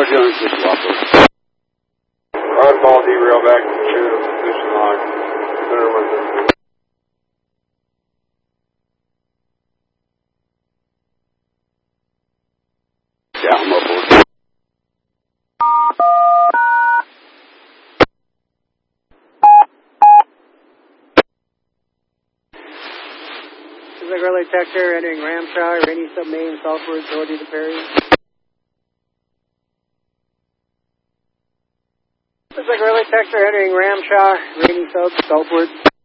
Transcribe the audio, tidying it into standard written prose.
Roger, this is Walker. Hardball derail back to position log. Center with Yeah, I'm aboard. Pacific Relay Tector entering Ramshire, Rainy Sub Main, southward, Georgia to Perry. Pacific Relay Tector entering Ramshire, Rainy Sub, southward.